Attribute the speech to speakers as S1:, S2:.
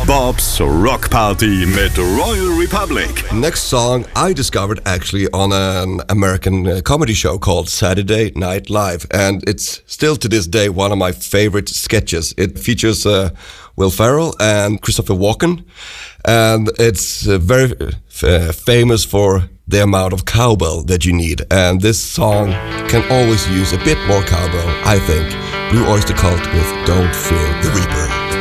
S1: Bob's Rock Party mit Royal Republic.
S2: Next song I discovered actually on an American comedy show called Saturday Night Live, and it's still to this day one of my favorite sketches. It features Will Ferrell and Christopher Walken, and it's very famous for the amount of cowbell that you need, and this song can always use a bit more cowbell, I think. Blue Oyster Cult with Don't Fear the Reaper.